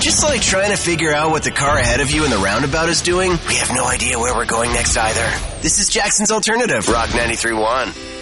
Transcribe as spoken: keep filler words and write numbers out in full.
just like trying to figure out what the car ahead of you in the roundabout is doing? We have no idea where we're going next either. This is Jackson's Alternative, Rock ninety-three point one.